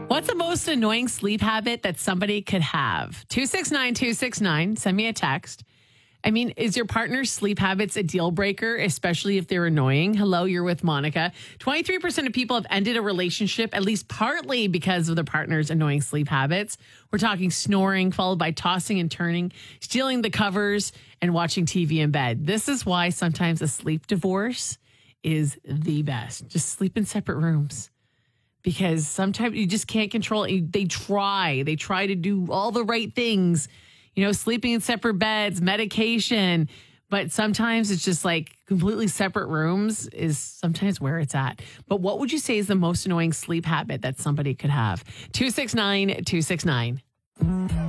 What's the most annoying sleep habit that somebody could have? 269-269. Send me a text. I mean, is your partner's sleep habits a deal breaker, especially if they're annoying? Hello, you're with Monica. 23% of people have ended a relationship at least partly because of their partner's annoying sleep habits. We're talking snoring, followed by tossing and turning, stealing the covers, and watching TV in bed. This is why sometimes a sleep divorce is the best. Just sleep in separate rooms. Because sometimes you just can't control it. They try to do all the right things, sleeping in separate beds, medication. But sometimes it's just like completely separate rooms is sometimes where it's at. But what would you say is the most annoying sleep habit that somebody could have? 269-269.